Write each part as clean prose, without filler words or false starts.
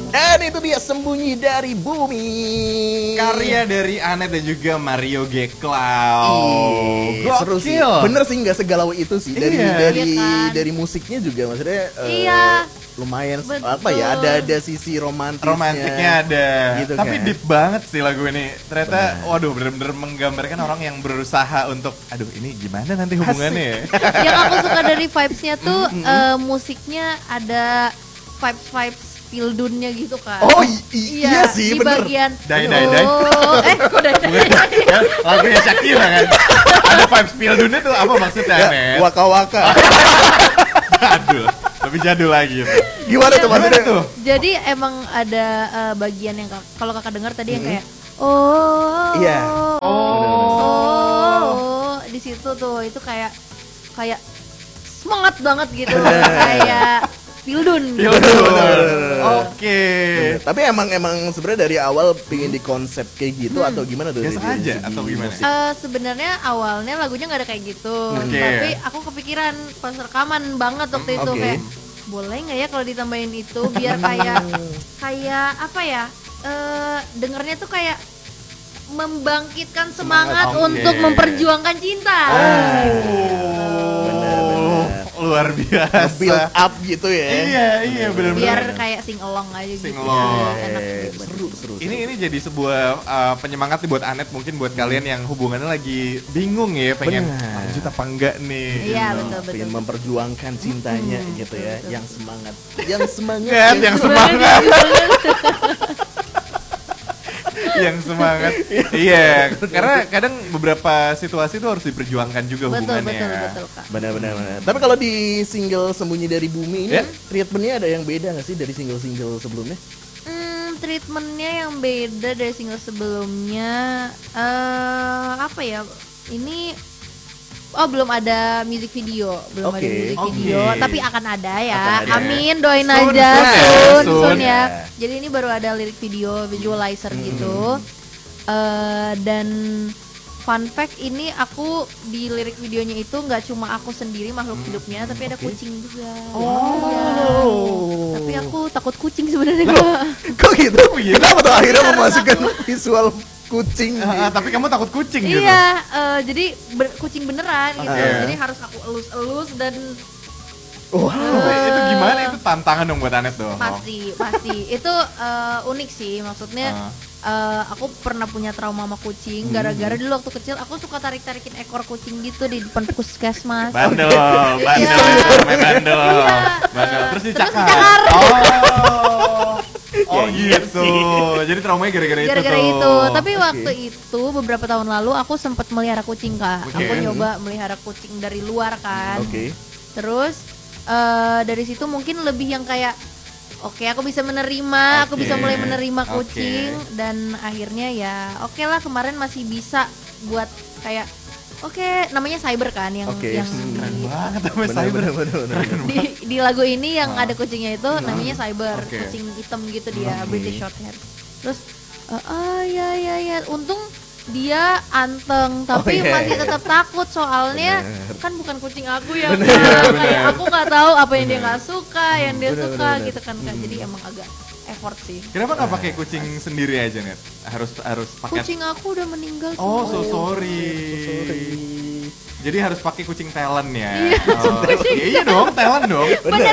Dan itu dia Sembunyi dari Bumi. Karya dari Anet dan juga Mario G. Cloud. Seru sih. Bener sih, nggak segalau itu sih. Dari dari musiknya juga maksudnya. Lumayan apa ya, ada sisi romantiknya ada gitu tapi kan. deep banget sih lagu ini ternyata. Waduh, bener-bener menggambarkan orang yang berusaha untuk aduh ini gimana nanti hubungannya ya. Yang aku suka dari vibes-nya tuh musiknya ada vibes Pildunnya gitu kan. Oh iya sih, di bener. bagian Dai. kok dai. Lagunya Shakira kan. Ada vibes Pildunnya tuh apa maksudnya, Net? Waka-waka. Aduh, tapi jadul lagi. Gimana tuh maksudnya tuh? Jadi emang ada bagian yang kalau kakak dengar tadi yang kayak Iya. di situ tuh itu kayak semangat banget gitu. Kayak Pildun. Oke. Tapi emang sebenarnya dari awal pingin di konsep kayak gitu atau gimana tuh? Biasa aja atau gimana? Sebenarnya awalnya lagunya nggak ada kayak gitu, tapi aku kepikiran pas rekaman banget waktu itu kayak boleh nggak ya kalau ditambahin itu biar kayak apa ya? Dengernya tuh kayak membangkitkan semangat untuk memperjuangkan cinta. Luar biasa. Build up gitu ya. Iya benar-benar. Biar kayak sing along aja gitu. Enak seru. Ini jadi sebuah penyemangat nih buat Anet, mungkin buat kalian yang hubungannya lagi bingung ya, pengen lanjut apa enggak nih. Iya, betul. Pengen memperjuangkan cintanya gitu ya. Yang semangat. Yang semangat. Iya, karena kadang beberapa situasi itu harus diperjuangkan juga hubungannya. Betul, Kak. Benar. Tapi kalau di single Sembunyi dari Bumi ini treatmentnya ada yang beda nggak sih dari single-single sebelumnya? Treatmentnya yang beda dari single sebelumnya apa ya? Ini belum ada music video, ada music video, tapi akan ada ya. Amin, doain aja soon ya. Jadi ini baru ada lirik video, visualizer gitu. Dan fun fact ini aku di lirik videonya itu nggak cuma aku sendiri makhluk hidupnya, tapi ada kucing juga. Tapi aku takut kucing sebenarnya. Kok gitu? Kenapa tuh akhirnya memasukkan visual kucing? Tapi kamu takut kucing gitu? Iya, jadi kucing beneran gitu. Jadi harus aku elus-elus dan itu gimana? Itu tantangan dong buat Anet dong. Pasti. Itu unik sih, maksudnya aku pernah punya trauma sama kucing gara-gara dulu waktu kecil aku suka tarik-tarikin ekor kucing gitu di depan puskesmas. Bandel. Terus dicakar. Oh gitu. Jadi traumanya gara-gara itu. Gara-gara itu. Tapi waktu itu beberapa tahun lalu aku sempat melihara kucing, Kak. Aku nyoba melihara kucing dari luar kan. Terus dari situ mungkin lebih yang kayak aku bisa menerima, aku bisa mulai menerima kucing dan akhirnya ya lah kemarin masih bisa buat kayak namanya Cyber kan yang keren banget namanya Cyber. Di lagu ini yang ada kucingnya itu namanya Cyber, kucing hitam gitu dia, British Shorthair. Terus ya untung dia anteng tapi masih tetap takut soalnya kan bukan kucing aku ya, kayak aku nggak tahu apa yang dia nggak suka, yang dia suka gitu kan, Kak. Jadi emang agak effort sih. Kenapa nggak pakai kucing sendiri aja, Net? Harus pakai. Kucing aku udah meninggal. So sorry. Jadi harus pakai kucing talent ya. Iya dong, talent dong. Bener.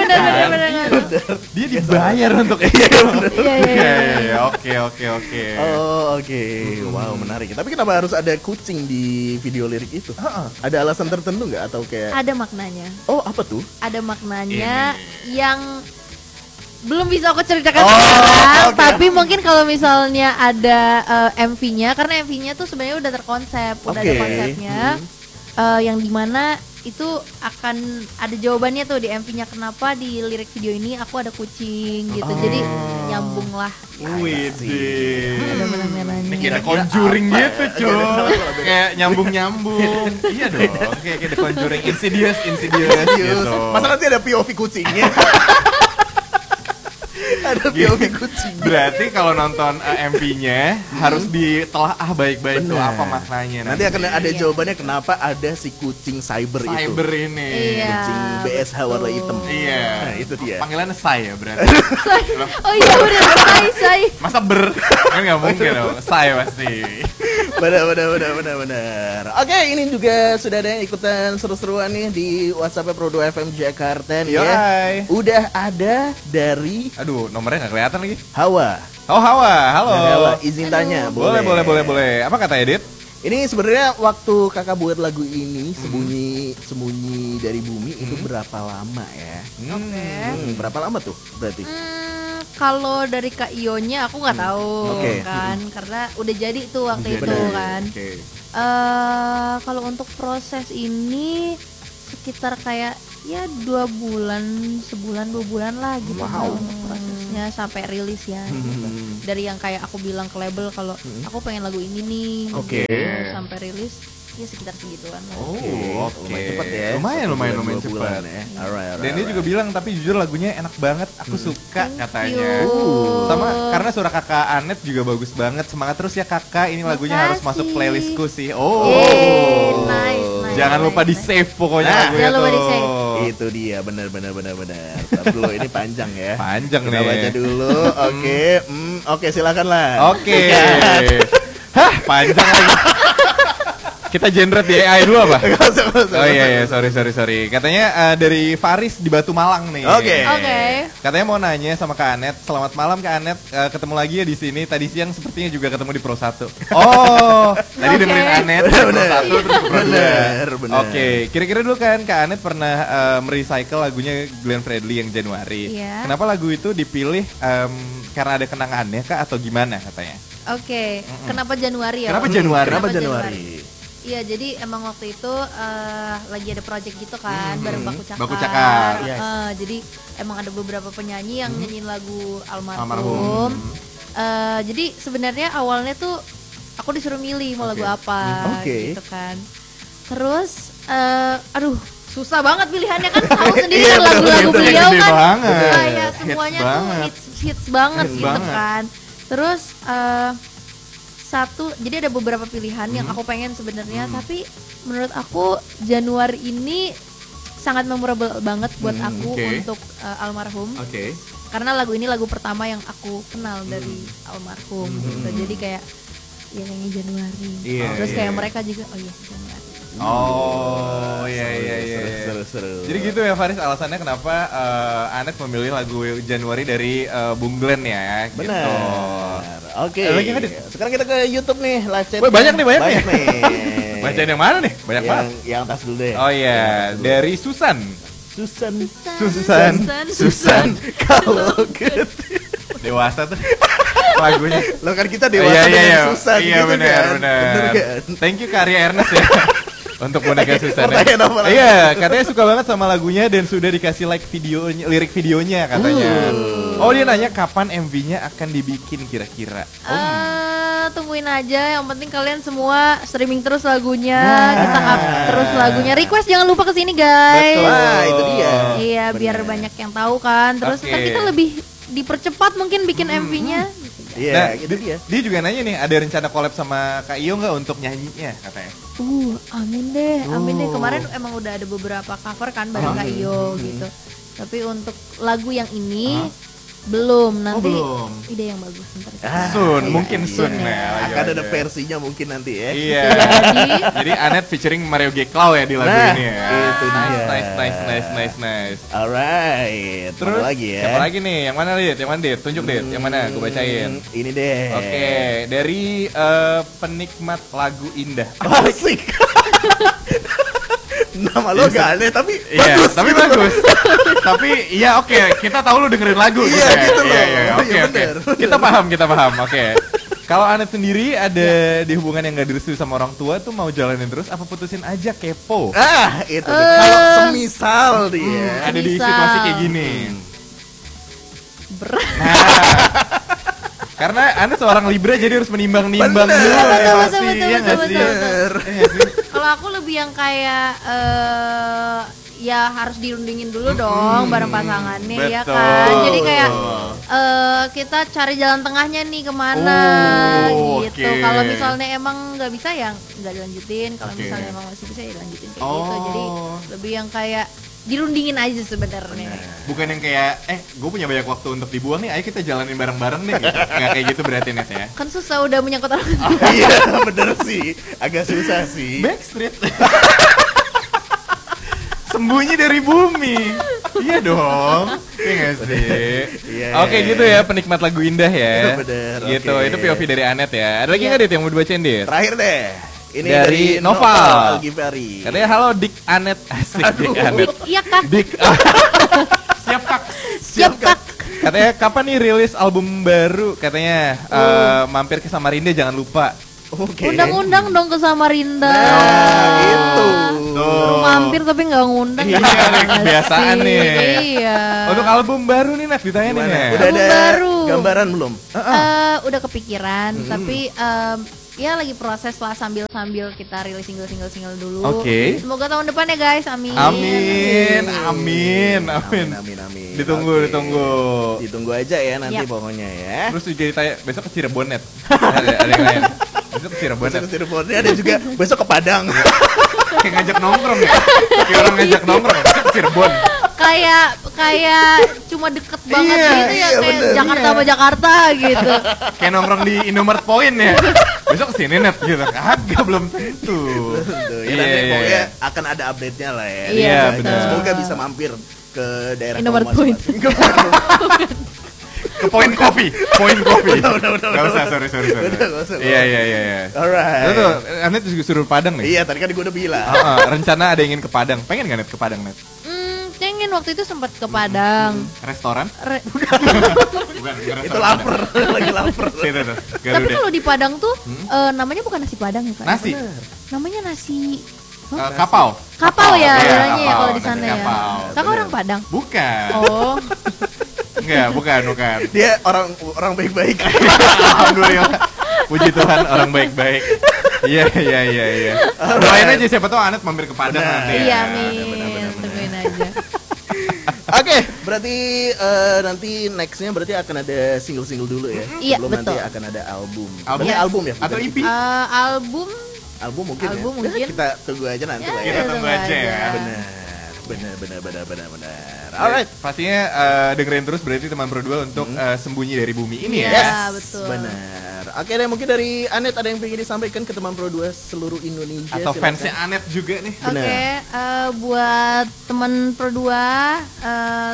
Dia dibayar untuk Iya. Oke. Wow, menarik. Tapi kenapa harus ada kucing di video lirik itu? Ada alasan tertentu nggak atau kayak? Ada maknanya. Oh, apa tuh? Ada maknanya yang belum bisa aku ceritakan sekarang, tapi mungkin kalau misalnya ada MV-nya, karena MV-nya tuh sebenarnya udah terkonsep, udah ada konsepnya, yang dimana itu akan ada jawabannya tuh di MV-nya kenapa di lirik video ini aku ada kucing gitu, jadi nyambung lah. Ada benang-benangnya. Ini kayak Conjuring gitu, cuy. Kayak nyambung. Iya dong, kayak The Conjuring, Insidious gitu. Masa nanti ada POV kucingnya? Ada POV kucing. Berarti kalau nonton MV-nya harus ditelaah baik-baik tuh apa maknanya. Nanti akan ada jawabannya kenapa ada si kucing cyber itu. Cyber ini. Kucing BSH warna hitam. Iya. Nah, itu dia. Panggilannya Sai ya berarti. Oh iya udah Sai. Masa kan nggak mungkin dong. Sai pasti. Benar. Oke, ini juga sudah ada yang ikutan seru-seruan nih di WhatsApp Pro 2 FM Jakarta nih ya. Udah ada dari nomornya nggak kelihatan lagi. Hawa. Oh Hawa, halo. Hawa, izin tanya. Boleh. Apa kata Edit? Ini sebenarnya waktu kakak buat lagu ini sembunyi dari bumi itu berapa lama ya? Oke. Berapa lama tuh berarti? Kalau dari Kak Ionya aku nggak tahu kan, karena udah jadi tuh waktu itu kan. Kalau untuk proses ini sekitar kayak ya 2 bulan, sebulan 2 bulan lah gitu untuk prosesnya sampai rilis ya. Gitu. Dari yang kayak aku bilang ke label kalau aku pengen lagu ini nih, sampai rilis ya sekitar segituan lah. Lumayan cepat ya. Lumayan cepat ya. Dan dia juga bilang tapi jujur lagunya enak banget, aku suka katanya. Sama karena suara kakak Anet juga bagus banget. Semangat terus ya kakak, ini lagunya harus masuk playlistku sih. Nice. Jangan lupa di save pokoknya lagunya jangan lupa di save. Itu dia, benar. Tapi dulu ini panjang ya. Panjang kita nih. Kita baca dulu. Oke, silakan lah. Oke. Hah, panjang lagi. Kita generate di AI dulu apa? Oh iya, sorry. Katanya dari Faris di Batu Malang nih. Oke. Katanya mau nanya sama Kak Anet. Selamat malam Kak Anet. Ketemu lagi ya di sini. Tadi siang sepertinya juga ketemu di Pro 1. Oh, tadi dengerin Anet di Pro 1 terus ke Pro 2. Oke, kira-kira dulu kan Kak Anet pernah merecycle lagunya Glenn Fredly yang Januari. Kenapa lagu itu dipilih karena ada kenangannya Kak atau gimana katanya? Oke, kenapa Januari ya? Kenapa Januari? Iya, jadi emang waktu itu lagi ada project gitu kan, bareng Baku Cakar. Jadi emang ada beberapa penyanyi yang nyanyiin lagu almarhum. Jadi sebenarnya awalnya tuh aku disuruh milih mau lagu apa gitu kan. Terus susah banget pilihannya kan, tahu sendiri kan lagu-lagu beliau kan kayak semuanya tuh hits banget gitu kan. Terus jadi ada beberapa pilihan yang aku pengen sebenarnya, tapi menurut aku Januari ini sangat memorable banget buat aku untuk almarhum. Karena lagu ini lagu pertama yang aku kenal dari almarhum gitu. Jadi kayak ya nyanyi Januari. Terus kayak mereka juga Januari. Seru. Jadi gitu ya Faris, alasannya kenapa Anet memilih lagu Januari dari Bung Glenn ya. Benar. Oke. Sekarang kita ke YouTube nih, live chat. Banyak nih. Bacain yang mana nih? Banyak banget. Yang atas dulu deh. Oh iya, dari Susan. Kalau gede. Dewasa tuh lagunya. Lo kan kita dewasa dengan Susan. Iya gitu benar. Kan? Thank you Karya Ernest ya. Untuk boneka Susan. Iya, katanya suka banget sama lagunya dan sudah dikasih lirik videonya katanya. Oh, dia nanya kapan MV-nya akan dibikin kira-kira. Tungguin aja, yang penting kalian semua streaming terus lagunya, kita up terus lagunya. Request jangan lupa kesini guys. Betul, itu dia. Iya, biar banyak yang tahu kan. Terus ntar kita lebih dipercepat mungkin bikin MV-nya. Iya, gitu dia. Dia juga nanya nih, ada rencana collab sama Kak Iyo nggak untuk nyanyinya katanya? Amin deh. Kemarin emang udah ada beberapa cover kan bareng Kak Iyo gitu. Tapi untuk lagu yang ini belum, nanti ide yang bagus ntar. Mungkin soon ya. Akan ada versinya mungkin nanti ya. Iya. Jadi Anet featuring Mario G. Clow ya di lagu ini ya. Itu dia. Nice. Alright. Terus lagi ya. Siapa lagi nih? Yang mana Dit? Tunjuk Dit. Yang mana? Gue bacain. Ini deh. Oke, dari penikmat lagu indah. Asik. Nama lo gak aneh tapi bagus. Tapi bagus. Tapi iya oke, kita tahu lu dengerin lagu gitu ya. Gitu loh. Oke. Kita paham. Oke. Kalau Anet sendiri ada di hubungan yang gak direstui sama orang tua tuh mau jalanin terus apa putusin aja kepo? Itu kalau semisal dia ada di situasi kayak gini. Berat. Karena Anda seorang Libra jadi harus menimbang-nimbang dulu betul. Kalau aku lebih yang kayak ya harus dirundingin dulu dong bareng pasangannya ya kan. Jadi kayak kita cari jalan tengahnya nih kemana gitu. Okay. Kalau misalnya emang nggak bisa ya nggak dilanjutin. Kalau misalnya emang masih bisa ya dilanjutin kayak gitu. Jadi lebih yang kayak dirundingin aja sebenarnya. Bukan yang kayak gue punya banyak waktu untuk dibuang nih, ayo kita jalanin bareng-bareng nih gitu. Nggak kayak gitu berarti Net ya. Kan susah udah menyangkut orang. Iya bener sih, agak susah sih. Backstreet. Sembunyi dari bumi. Iya dong. Iya gak sih? Iya. Oke gitu ya penikmat lagu indah ya. Bener. Gitu, itu POV dari Anet ya. Ada lagi Iya. nggak Dit yang mau dibacain Dit? Terakhir deh. Ini Dari Noval. Gifari. Katanya halo Dik Anet. Asik Dik Anet. Iya kak. Dik. Siap Kak. Siap kak. Katanya kapan nih rilis album baru? Katanya mampir ke Samarinda jangan lupa. Oke. Undang-undang dong ke Samarinda. Nah, itu. Tuh. Mampir tapi nggak ngundang. Iya, nih, kebiasaan nih. Iya. Untuk album baru nih Nat ditanya nih. Gimana? Nat. Udah Album ada baru. gambaran belum? Udah kepikiran, tapi ya lagi proses lah sambil kita rilis single dulu. Oke. Semoga tahun depan ya guys, amin. Amin. Amin. Ditunggu. Ditunggu aja ya nanti Yap. pokoknya ya. Terus juga ditanya besok ke Cirebon Net. ada yang lain. Besok ke Cirebon Net. Besok ke Cirebonnya ada juga besok ke Padang. Kayak ngajak nongkrong ya. Kayak orang ngajak nongkrong. Besok ke Cirebon. Kayak cuma deket banget Iya, gitu ya, iya, kayak bener. Jakarta sama Jakarta gitu. Kayak nongkrong di Indomaret Point ya. Besok kesini Net gitu. Kagak belum tentu. Tuh, ya nanti pokoknya akan ada update-nya lah ya. Iya, betul. Semoga bisa mampir ke daerah Indomaret kamu Point. masing-masing. Ke Point Coffee. Udah. Gak usah, sorry. Udah, gak usah. Iya. Alright. Itu tuh, Anet juga suruh Padang nih. Iya, tadi kan gue udah bilang. Rencana ada yang ingin ke Padang. Pengen gak Net ke Padang Net? Pengen waktu itu sempat ke Padang. Restoran? Bukan Itu lapar, lagi lapar. Itu tuh, Tapi Garuda. kalau di Padang tuh namanya bukan nasi Padang ya Kak? Nasi? Namanya nasi Kapau. kapau ya, Iya, namanya ya kapau, kalau di nasi sana ya. kapau. Kakak orang Padang. Bukan. Oh, Enggak, bukan. Dia orang baik-baik. Alhamdulillah. Puji Tuhan orang baik-baik. Iya. Doain aja siapa tahu Anet mampir ke Padang Benar. nanti. iya ya. amin. Temuin aja. Oke, berarti nanti nextnya berarti akan ada single-single dulu ya. Iya, Sebelum betul. nanti akan ada album. Album? Berarti album ya? Atau bukan? EP? Album Album mungkin Album ya. mungkin. Kita tunggu aja nanti Ya, lah Kita ya. tunggu aja ya. Benar. Alright. Alright. Pastinya dengerin terus berarti teman Pro 2 untuk sembunyi dari bumi ini Iya, ya. betul. Benar. Oke deh, mungkin dari Anet ada yang pengen disampaikan ke teman Pro 2 seluruh Indonesia. Atau silakan. fansnya Anet juga nih. Oke, buat teman Pro 2